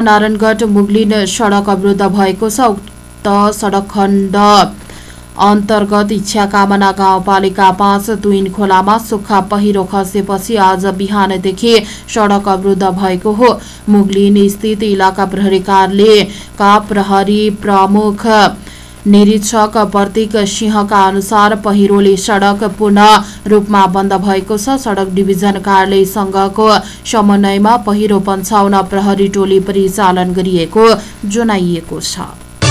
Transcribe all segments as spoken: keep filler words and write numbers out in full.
नारायणगढ मुगलिन सडक अवरुद्ध भएको छ। उक्त सडक खण्ड अन्तर्गत इच्छा कामना गाउँपालिका पाँच तुइन खोलामा सुक्खा पहिरो खसेपछि आज बिहानदेखि सडक अवरुद्ध भएको हो। मुगलिन स्थित इलाका प्रहरी कार्यालयका प्रहरी प्रमुख निरीक्षक प्रतीक सिंहका अनुसार पहिरोले सडक पूर्ण रूपमा बन्द भएको छ। सडक डिभिजन कार्यालयसँगको समन्वयमा पहिरो पन्छाउन प्रहरी टोली परिचालन गरिएको जनाइएको छ।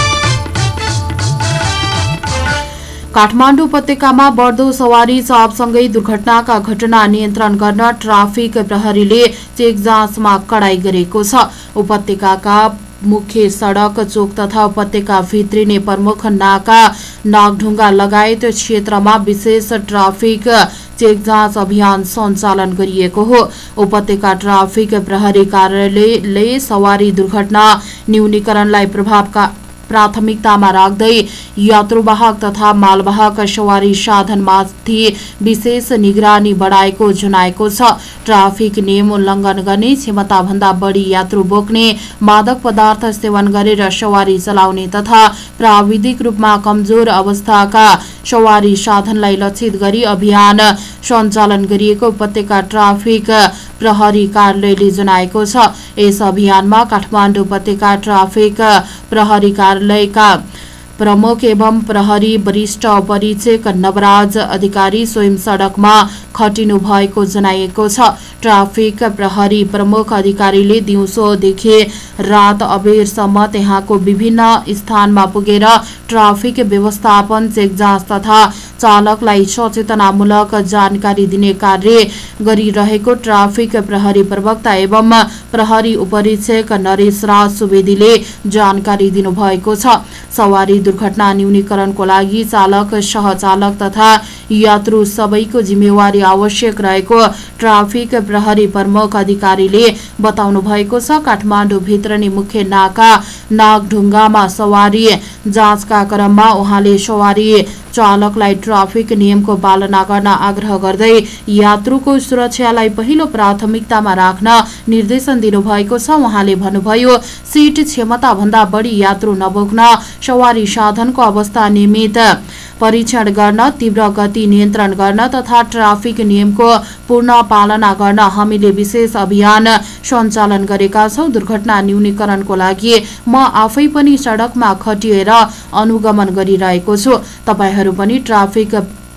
काठमाडौँ उपत्यकामा बढ्दो सवारी चापसँगै दुर्घटनाका घटना नियन्त्रण गर्न ट्राफिक प्रहरीले चेक जाँचमा कडाई गरेको छ। उपत्यकाका मुख्य सडक चोक तथा उपत्यका भित्रिने प्रमुख नाका नागढुङ्गा लगायत क्षेत्रमा विशेष ट्राफिक चेक जाँच अभियान सञ्चालन गरिएको हो। उपत्यका ट्राफिक प्रहरी कार्यालयले सवारी दुर्घटना न्यूनीकरणलाई प्रभावका प्राथमिकतामा राख्दै यात्रुवाहक तथा मालवाहक सवारी साधनमाथि विशेष निगरानी बढाएको जनाएको छ। ट्राफिक नियम उल्लङ्घन गर्ने, क्षमताभन्दा बढी यात्रु बोक्ने, मादक पदार्थ सेवन गरेर सवारी चलाउने तथा प्राविधिक रूपमा कमजोर अवस्थाका सवारी साधनलाई लक्षित गरी अभियान सञ्चालन गरिएको उपत्यका ट्राफिक प्रहरी कार्यालयले जनाएको छ। यस अभियानमा काठमाडौँ उपत्यका ट्राफिक प्रहरी कार्यालयका प्रमुख एवं प्रहरी वरिष्ठ अपरीक्षक नवराज अधिकारी स्वयं सडकमा खटिनु भएको जनाइएको छ। ट्राफिक प्रहरी प्रमुख अधिकारीले दिउँसोदेखि रात अबेरसम्म त्यहाँको विभिन्न स्थानमा पुगेर ट्राफिक व्यवस्थापन, चेक जाँच तथा चालकलाई सचेतनामूलक जानकारी दिने कार्य गरिरहेको ट्राफिक प्रहरी प्रवक्ता एवं प्रहरी उपरीक्षक नरेश राज सुवेदीले जानकारी दिनुभएको छ। सवारी दुर्घटना न्यूनीकरणको लागि चालक, सहचालक तथा यात्रु सबैको जिम्मेवारी आवश्यक रहेको ट्राफिक प्रहरी प्रमुख अधिकारीले बताउनु भएको छ। काठमाडौँ भित्रनी मुख्य नाका नागढुङ्गामा सवारी जाँचका क्रममा उहाँले सवारी चालकलाई ट्राफिक नियमको पालना गर्न आग्रह गर्दै यात्रुको सुरक्षालाई पहिलो प्राथमिकतामा राख्न निर्देशन दिनुभएको छ। उहाँले भन्नुभयो, सीट क्षमताभन्दा बढी यात्रु नबोक्न, सवारी साधनको अवस्था नियमित परीक्षण गर्न, तीव्र गति नियन्त्रण गर्न तथा ट्राफिक नियमको पूर्ण पालना गर्न हामीले विशेष अभियान सञ्चालन गरेका छौं। दुर्घटना न्यूनीकरणको लागि म आफै पनि सडकमा खटिएर अनुगमन गरिरहेको छु। तपाईहरू पनि ट्राफिक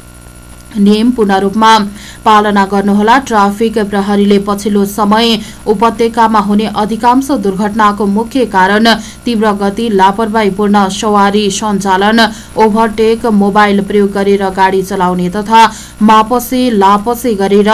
नियम पूर्ण रूपमा पालना गर्नुहोला। ट्राफिक प्रहरीले पछिल्लो समय उपत्यकामा हुने अधिकांश दुर्घटनाको मुख्य कारण तीव्र गति, लापरवाहीपूर्ण सवारी सञ्चालन, ओभरटेक, मोबाइल प्रयोग गरेर गाडी चलाउने तथा मापसे लापसे गरेर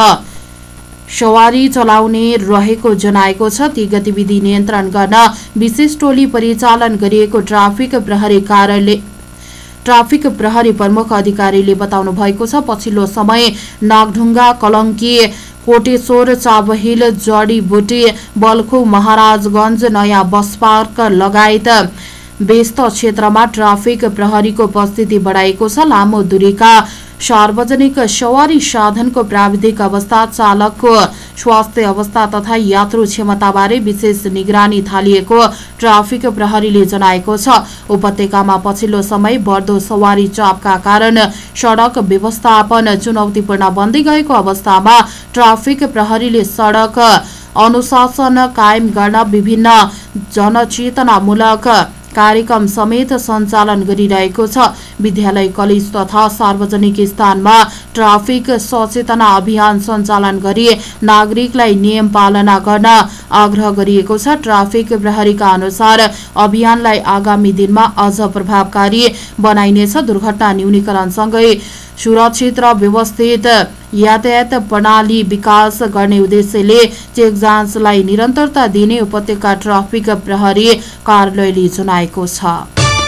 सवारी चलाउने रहेको जनाएको छ। ती गतिविधि नियन्त्रण गर्न विशेष टोली परिचालन गरिएको ट्राफिक प्रहरी कार्यालय ट्राफिक प्रहरी प्रमुख अधिकारीले बताउनु भएको छ। पछिल्लो समय नागढुङ्गा, कलङ्की, कोटेश्वर, चाबहिल, जडीबुटी, बल्खु, महाराजगञ्ज, नयाँ बस पार्क लगायत व्यस्त क्षेत्रमा ट्राफिक प्रहरीको उपस्थिति बढाएको छ। लामो दूरीका सार्वजनिक सवारी साधनको प्राविधिक अवस्था, चालकको स्वास्थ्य अवस्था तथा यात्रु क्षमताबारे विशेष निगरानी थालिएको ट्राफिक प्रहरीले जनाएको छ। उपत्यकामा पछिल्लो समय बढ्दो सवारी चापका कारण सडक व्यवस्थापन चुनौतीपूर्ण बन्दै गएको अवस्थामा ट्राफिक प्रहरीले सडक अनुशासन कायम गर्न विभिन्न जनचेतनामूलक कार्यक्रम समेत सञ्चालन गरिरहेको छ। विद्यालय, कलेज तथा सार्वजनिक स्थानमा ट्राफिक सचेतना अभियान सञ्चालन गरी नागरिकलाई नियम पालना गर्न आग्रह गरिएको छ। ट्राफिक प्रहरीका अनुसार अभियानलाई आगामी दिनमा अझ प्रभावकारी बनाइनेछ। दुर्घटना न्यूनीकरणसँगै सुरक्षित र व्यवस्थित यातायात प्रणाली विकास गर्ने उद्देश्यले चेक जाँचलाई निरन्तरता दिने उपत्यका ट्राफिक प्रहरी कार्यालयले जनाएको छ।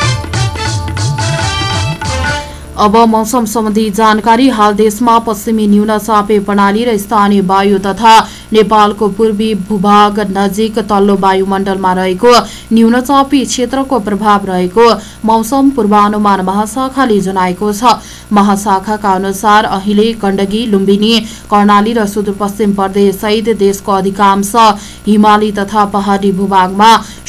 अब मौसम सम्बन्धी जानकारी। हाल देशमा पश्चिमी न्यूनचापे प्रणाली र स्थानीय वायु तथा नेपालको पूर्वी भूभाग नजिक तल्लो वायुमण्डलमा रहेको न्यूनचापी क्षेत्रको प्रभाव रहेको मौसम पूर्वानुमान महाशाखाले जनाएको छ। महाशाखाका अनुसार अहिले गण्डकी, लुम्बिनी, कर्णाली र सुदूरपश्चिम प्रदेश सहित देशको अधिकांश हिमाली तथा पहाडी भूभागमा